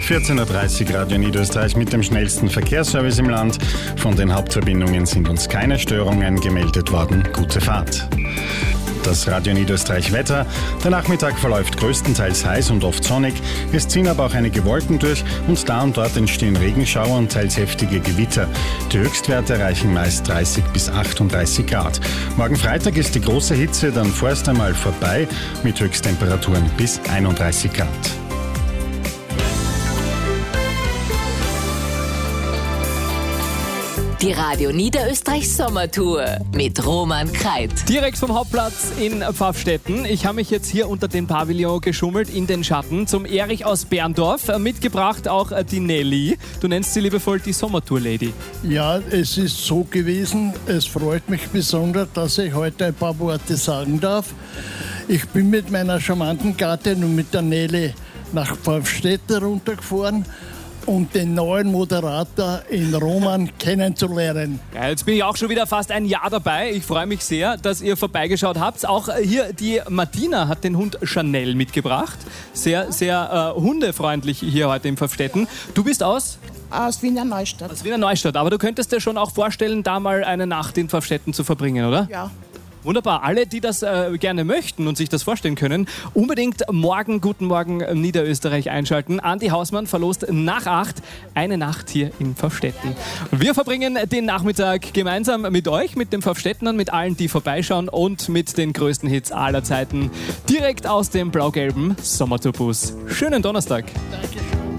14.30 Uhr Radio Niederösterreich mit dem schnellsten Verkehrsservice im Land. Von den Hauptverbindungen sind uns keine Störungen gemeldet worden. Gute Fahrt. Das Radio Niederösterreich Wetter. Der Nachmittag verläuft größtenteils heiß und oft sonnig. Es ziehen aber auch einige Wolken durch und da und dort entstehen Regenschauer und teils heftige Gewitter. Die Höchstwerte erreichen meist 30 bis 38 Grad. Morgen Freitag ist die große Hitze dann vorerst einmal vorbei mit Höchsttemperaturen bis 31 Grad. Die Radio Niederösterreich Sommertour mit Roman Kreit. Direkt vom Hauptplatz in Pfaffstätten. Ich habe mich jetzt hier unter den Pavillon geschummelt in den Schatten zum Erich aus Berndorf. Mitgebracht auch die Nelly. Du nennst sie liebevoll die Sommertour-Lady. Ja, es ist so gewesen. Es freut mich besonders, dass ich heute ein paar Worte sagen darf. Ich bin mit meiner charmanten Gattin und mit der Nelly nach Pfaffstätten runtergefahren, um den neuen Moderator in Roman kennenzulernen. Ja, jetzt bin ich auch schon wieder fast ein Jahr dabei. Ich freue mich sehr, dass ihr vorbeigeschaut habt. Auch hier die Martina hat den Hund Chanel mitgebracht. Sehr, sehr hundefreundlich hier heute in Pfaffstätten. Du bist aus Wiener Neustadt. Aus Wiener Neustadt. Aber du könntest dir schon auch vorstellen, da mal eine Nacht in Pfaffstätten zu verbringen, oder? Ja. Wunderbar. Alle, die das gerne möchten und sich das vorstellen können, unbedingt morgen Guten Morgen Niederösterreich einschalten. Andi Hausmann verlost nach 8 eine Nacht hier in Pfaffstätten. Und wir verbringen den Nachmittag gemeinsam mit euch, mit den Pfaffstättenern, mit allen, die vorbeischauen und mit den größten Hits aller Zeiten direkt aus dem blau-gelben Sommertourbus. Schönen Donnerstag. Dankeschön.